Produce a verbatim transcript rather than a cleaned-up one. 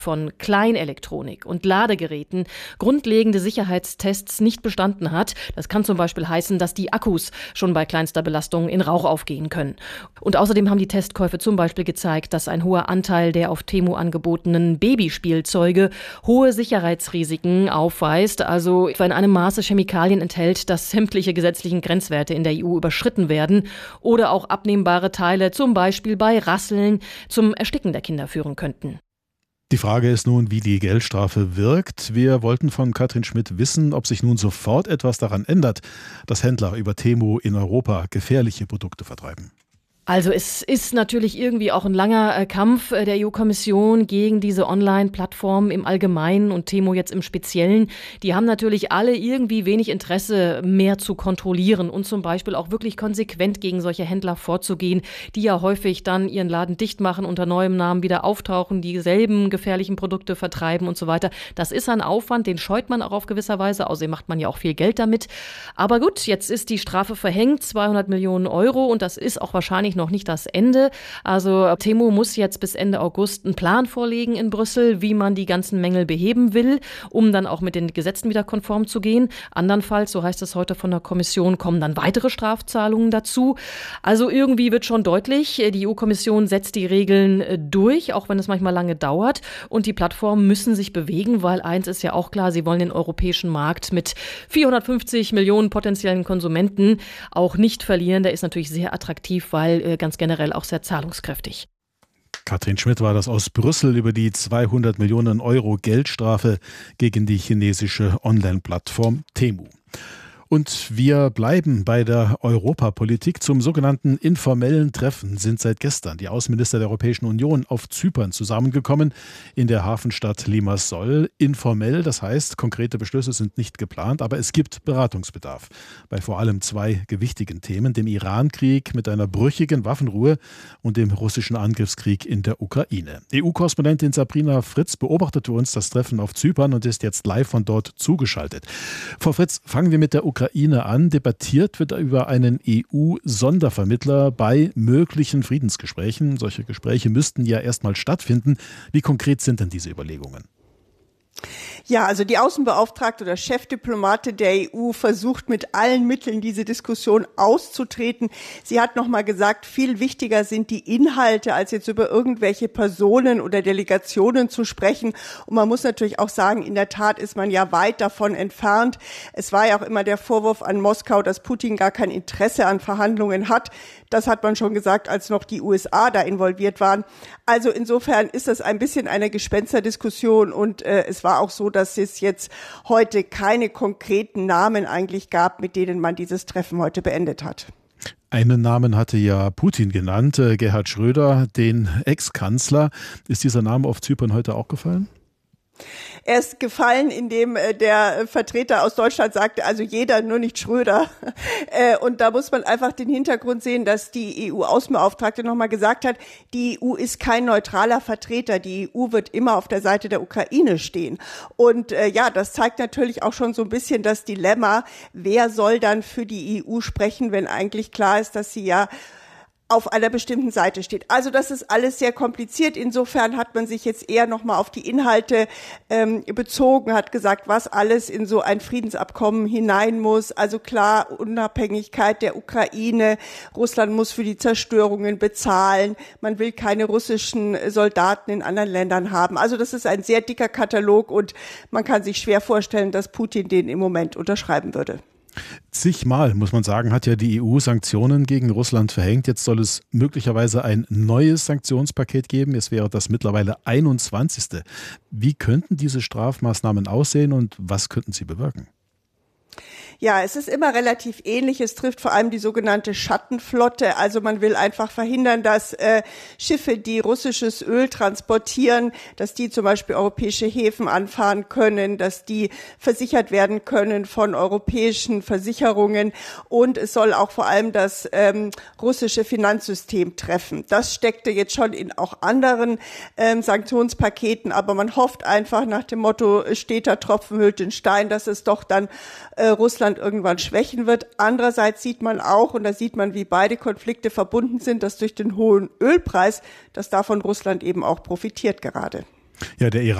von Kleinelektronik und Ladegeräten grundlegende Sicherheitstests nicht bestanden hat. Das kann zum Beispiel heißen, dass die Akkus schon bei kleinster Belastung in Rauch aufgehen können. Und außerdem haben die Testkäufe zum Beispiel gezeigt, dass ein hoher Anteil der auf Temu angebotenen Babyspielzeuge hohe Sicherheitsrisiken aufweist, also etwa in einem Maße Chemikalien enthält, dass sämtliche gesetzlichen Grenzwerte in der E U überschritten werden oder auch abnehmbare Teile zum Beispiel bei Rasseln zum Ersticken der Kinder führen könnten. Die Frage ist nun, wie die Geldstrafe wirkt. Wir wollten von Katrin Schmidt wissen, ob sich nun sofort etwas daran ändert, dass Händler über Temu in Europa gefährliche Produkte vertreiben. Also es ist natürlich irgendwie auch ein langer Kampf der E U-Kommission gegen diese Online-Plattformen im Allgemeinen und Temu jetzt im Speziellen. Die haben natürlich alle irgendwie wenig Interesse, mehr zu kontrollieren und zum Beispiel auch wirklich konsequent gegen solche Händler vorzugehen, die ja häufig dann ihren Laden dicht machen, unter neuem Namen wieder auftauchen, dieselben gefährlichen Produkte vertreiben und so weiter. Das ist ein Aufwand, den scheut man auch auf gewisser Weise. Außerdem macht man ja auch viel Geld damit. Aber gut, jetzt ist die Strafe verhängt, zweihundert Millionen Euro, und das ist auch wahrscheinlich noch nicht das Ende. Also Temu muss jetzt bis Ende August einen Plan vorlegen in Brüssel, wie man die ganzen Mängel beheben will, um dann auch mit den Gesetzen wieder konform zu gehen. Andernfalls, so heißt es heute von der Kommission, kommen dann weitere Strafzahlungen dazu. Also irgendwie wird schon deutlich, die E U-Kommission setzt die Regeln durch, auch wenn es manchmal lange dauert. Und die Plattformen müssen sich bewegen, weil eins ist ja auch klar, sie wollen den europäischen Markt mit vierhundertfünfzig Millionen potenziellen Konsumenten auch nicht verlieren. Der ist natürlich sehr attraktiv, weil ganz generell auch sehr zahlungskräftig. Katrin Schmidt war das aus Brüssel über die zweihundert Millionen Euro Geldstrafe gegen die chinesische Online-Plattform Temu. Und wir bleiben bei der Europapolitik. Zum sogenannten informellen Treffen sind seit gestern die Außenminister der Europäischen Union auf Zypern zusammengekommen in der Hafenstadt Limassol. Informell, das heißt, konkrete Beschlüsse sind nicht geplant, aber es gibt Beratungsbedarf bei vor allem zwei gewichtigen Themen, dem Iran-Krieg mit einer brüchigen Waffenruhe und dem russischen Angriffskrieg in der Ukraine. E U-Korrespondentin Sabrina Fritz beobachtete uns das Treffen auf Zypern und ist jetzt live von dort zugeschaltet. Frau Fritz, fangen wir mit der Ukraine Ukraine an. Debattiert wird über einen E U-Sondervermittler bei möglichen Friedensgesprächen. Solche Gespräche müssten ja erstmal stattfinden. Wie konkret sind denn diese Überlegungen? Ja, also die Außenbeauftragte oder Chefdiplomate der E U versucht mit allen Mitteln diese Diskussion auszutreten. Sie hat nochmal gesagt, viel wichtiger sind die Inhalte, als jetzt über irgendwelche Personen oder Delegationen zu sprechen. Und man muss natürlich auch sagen, in der Tat ist man ja weit davon entfernt. Es war ja auch immer der Vorwurf an Moskau, dass Putin gar kein Interesse an Verhandlungen hat. Das hat man schon gesagt, als noch die U S A da involviert waren. Also insofern ist das ein bisschen eine Gespensterdiskussion und äh, es war auch so, dass es jetzt heute keine konkreten Namen eigentlich gab, mit denen man dieses Treffen heute beendet hat. Einen Namen hatte ja Putin genannt, äh, Gerhard Schröder, den Ex-Kanzler. Ist dieser Name auf Zypern heute auch gefallen? Er ist gefallen, indem der Vertreter aus Deutschland sagte, also jeder, nur nicht Schröder. Und da muss man einfach den Hintergrund sehen, dass die E U-Außenbeauftragte nochmal gesagt hat, die E U ist kein neutraler Vertreter. Die E U wird immer auf der Seite der Ukraine stehen. Und ja, das zeigt natürlich auch schon so ein bisschen das Dilemma, wer soll dann für die E U sprechen, wenn eigentlich klar ist, dass sie ja auf einer bestimmten Seite steht. Also das ist alles sehr kompliziert. Insofern hat man sich jetzt eher nochmal auf die Inhalte ähm, bezogen, hat gesagt, was alles in so ein Friedensabkommen hinein muss. Also klar, Unabhängigkeit der Ukraine. Russland muss für die Zerstörungen bezahlen. Man will keine russischen Soldaten in anderen Ländern haben. Also das ist ein sehr dicker Katalog und man kann sich schwer vorstellen, dass Putin den im Moment unterschreiben würde. Zigmal, muss man sagen, hat ja die E U Sanktionen gegen Russland verhängt. Jetzt soll es möglicherweise ein neues Sanktionspaket geben. Es wäre das mittlerweile einundzwanzigste. Wie könnten diese Strafmaßnahmen aussehen und was könnten sie bewirken? Ja, es ist immer relativ ähnlich. Es trifft vor allem die sogenannte Schattenflotte. Also man will einfach verhindern, dass äh, Schiffe, die russisches Öl transportieren, dass die zum Beispiel europäische Häfen anfahren können, dass die versichert werden können von europäischen Versicherungen. Und es soll auch vor allem das ähm, russische Finanzsystem treffen. Das steckte jetzt schon in auch anderen ähm, Sanktionspaketen. Aber man hofft einfach nach dem Motto, steter Tropfen hüllt den Stein, dass es doch dann äh, Russland irgendwann schwächen wird. Andererseits sieht man auch, und da sieht man, wie beide Konflikte verbunden sind, dass durch den hohen Ölpreis, dass davon Russland eben auch profitiert gerade. Ja, der Iran